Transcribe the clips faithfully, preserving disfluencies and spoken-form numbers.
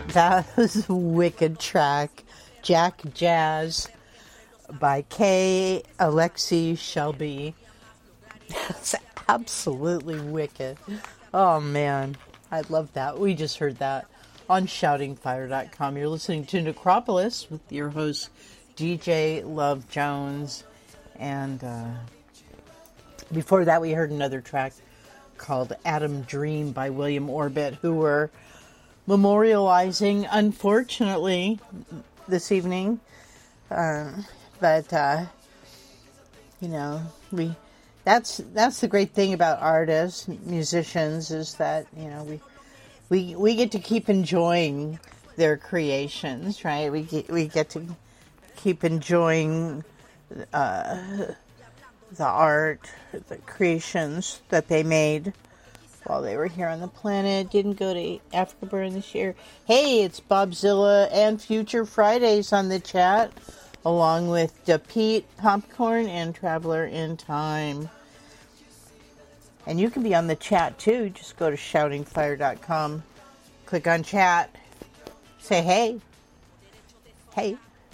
That was a wicked track. Jack Jazz by K. Alexei Shelby. That's absolutely wicked. Oh man, I love that. We just heard that on shouting fire dot com. You're listening to Necropolis with your host D J Love Jones. And uh, before that we heard another track called Atom Dream by William Orbit, who were memorializing, unfortunately, this evening. Um, but, uh, you know, we that's that's the great thing about artists, musicians, is that, you know, we we we get to keep enjoying their creations, right? We get, we get to keep enjoying uh, the art, the creations that they made while they were here on the planet. Didn't go to Africa Burn this year. Hey, it's Bobzilla and Future Fridays on the chat, along with Da Pete, Popcorn, and Traveler in Time. And you can be on the chat too. Just go to shouting fire dot com, click on chat, say hey. Hey.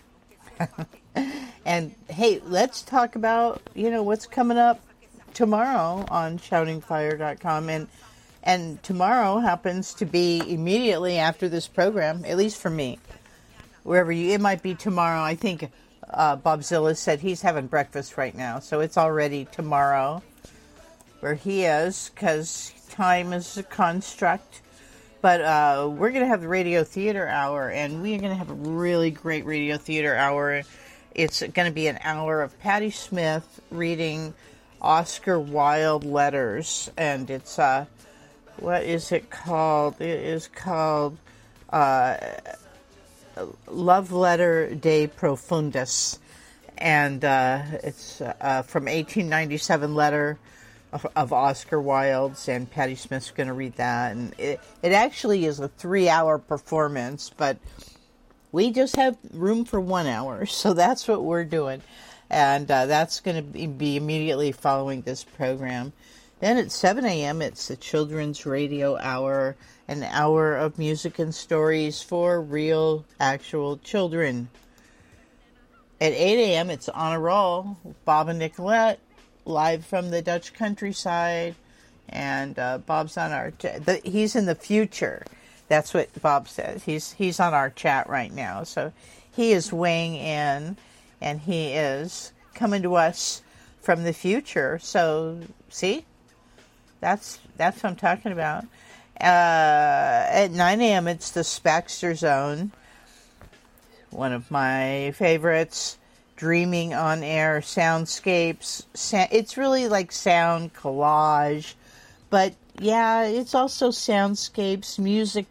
And hey, let's talk about, you know, what's coming up tomorrow on shouting fire dot com. And and tomorrow happens to be immediately after this program, at least for me. Wherever you, it might be tomorrow. I think uh, Bobzilla said he's having breakfast right now, so it's already tomorrow where he is, because time is a construct. But uh, we're going to have the Radio Theater Hour, and we are going to have a really great Radio Theater Hour. It's going to be an hour of Patti Smith reading Oscar Wilde letters, and it's, uh, what is it called? It is called uh, Love Letter de Profundis, and uh, it's uh, from eighteen ninety-seven letter of, of Oscar Wilde's, and Patti Smith's going to read that, and it, it actually is a three-hour performance, but we just have room for one hour, so that's what we're doing. And uh, that's going to be, be immediately following this program. Then at seven a.m., it's the Children's Radio Hour, an hour of music and stories for real, actual children. At eight a.m., it's On a Roll, Bob and Nicolette, live from the Dutch countryside. And uh, Bob's on our... T- the, he's in the future. That's what Bob says. He's he's on our chat right now. So he is weighing in, and he is coming to us from the future. So, see? That's that's what I'm talking about. Uh, at nine a.m., it's the Spaxter Zone. One of my favorites. Dreaming on air, soundscapes. Sa- it's really like sound collage. But, yeah, it's also soundscapes, music